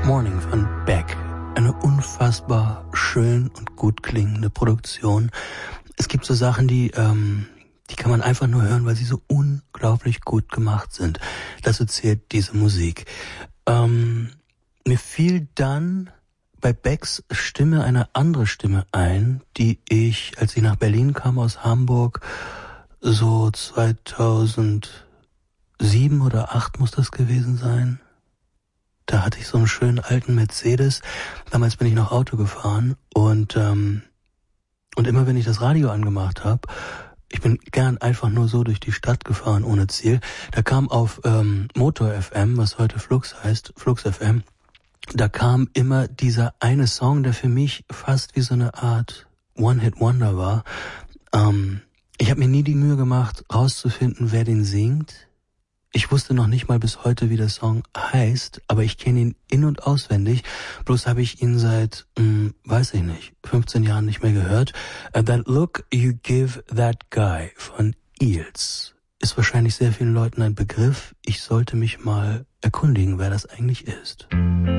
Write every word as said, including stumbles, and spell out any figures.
Morning von Beck. Eine unfassbar schön und gut klingende Produktion. Es gibt so Sachen, die, ähm, die kann man einfach nur hören, weil sie so unglaublich gut gemacht sind. Dazu zählt diese Musik. Ähm, mir fiel dann bei Becks Stimme eine andere Stimme ein, die ich, als ich nach Berlin kam aus Hamburg, so zweitausendsieben oder acht muss das gewesen sein. Da hatte ich so einen schönen alten Mercedes. Damals bin ich noch Auto gefahren und ähm, und immer wenn ich das Radio angemacht habe, ich bin gern einfach nur so durch die Stadt gefahren ohne Ziel. Da kam auf ähm, Motor F M, was heute Flux heißt, Flux F M, da kam immer dieser eine Song, der für mich fast wie so eine Art One-Hit-Wonder war. Ähm, ich habe mir nie die Mühe gemacht, rauszufinden, wer den singt. Ich wusste noch nicht mal bis heute, wie der Song heißt, aber ich kenne ihn in- und auswendig. Bloß habe ich ihn seit, mh, weiß ich nicht, fünfzehn Jahren nicht mehr gehört. Uh, That Look You Give That Guy von Eels ist wahrscheinlich sehr vielen Leuten ein Begriff. Ich sollte mich mal erkundigen, wer das eigentlich ist.